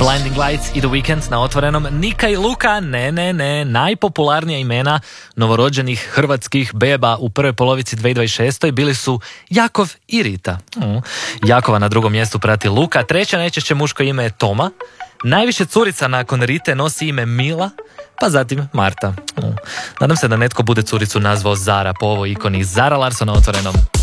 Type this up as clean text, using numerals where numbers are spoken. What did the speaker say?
Blinding Lights i The Weeknd na Otvorenom. Nika i Luka, ne, najpopularnija imena novorođenih hrvatskih beba u prvoj polovici 2026. bili su Jakov i Rita. Jakova na drugom mjestu prati Luka, treće najčešće muško ime je Toma, najviše curica nakon Rite nosi ime Mila, pa zatim Marta. Nadam se da netko bude curicu nazvao Zara po ovoj ikoni. Zara Larsson na Otvorenom.